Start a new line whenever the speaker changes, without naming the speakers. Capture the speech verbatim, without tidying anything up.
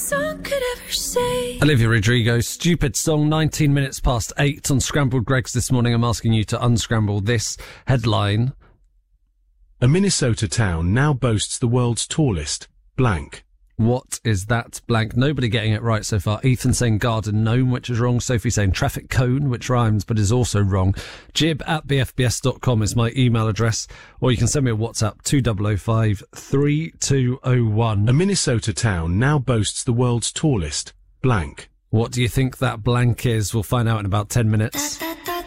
song could ever say.
Olivia Rodrigo, Stupid Song, nineteen minutes past eight on Scrambled Greggs this morning. I'm asking you to unscramble this headline.
A Minnesota town now boasts the world's tallest blank.
What is that blank? Nobody getting it right so far. Ethan saying garden gnome, which is wrong. Sophie saying traffic cone, which rhymes but is also wrong. Jib at b f b s dot com is my email address, or you can send me a WhatsApp two oh oh five, three two oh one.
A Minnesota town now boasts the world's tallest blank.
What do you think that blank is? We'll find out in about ten minutes.